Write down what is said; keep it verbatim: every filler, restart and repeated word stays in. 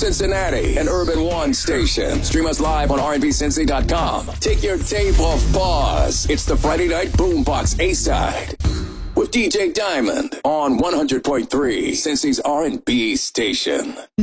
Cincinnati, an Urban One station. Stream us live on R and B Cincy dot com. Take your tape off pause. It's the Friday Night Boombox A-Side with D J Diamond on one hundred point three, Cincy's R and B station.